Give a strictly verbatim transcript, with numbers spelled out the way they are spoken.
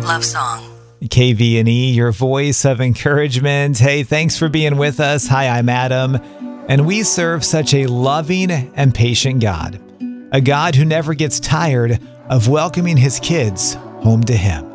love song. K V and E, your voice of encouragement. Hey, thanks for being with us. Hi, I'm Adam, and we serve such a loving and patient God, a God who never gets tired of welcoming his kids home to him.